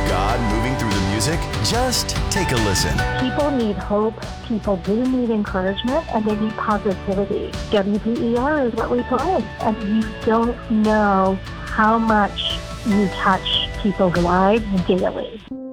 God moving through the music? Just take a listen. People need hope, people do need encouragement, and they need positivity. WPER is what we play, and you don't know how much you touch people's lives daily.